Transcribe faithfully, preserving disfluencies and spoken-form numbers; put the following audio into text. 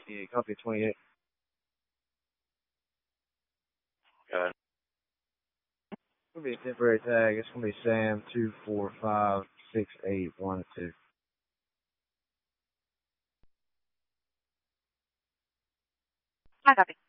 Yeah, copy twenty-eight. Got it. It's gonna be a temporary tag. It's gonna be Sam two four five six eight one two. I copy.